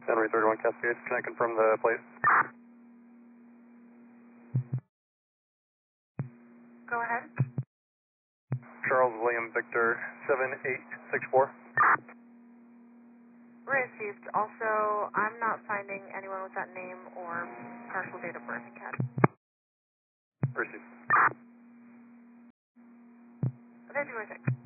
Henry 31 Cascades, can I confirm the plate? Go ahead. Charles William Victor 7864. Received. Also, I'm not finding anyone with that name or partial date of birth in CAD. Received. Okay, 206.